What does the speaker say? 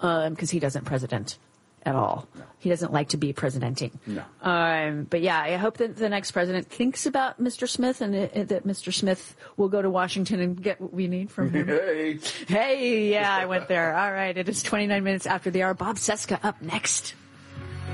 because he doesn't president at all. No. He doesn't like to be presidenting. No. But yeah, I hope that the next president thinks about Mr. Smith and that Mr. Smith will go to Washington and get what we need from him. Hey. Hey, yeah, I went there. All right, it is 29 minutes after the hour. Bob Cesca up next.